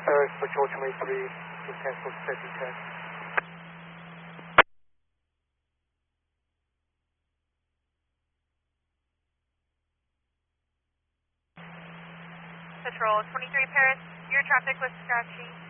Paris, Patrol 23, with cancel safety check. Patrol 23 Paris, your traffic was scratchy.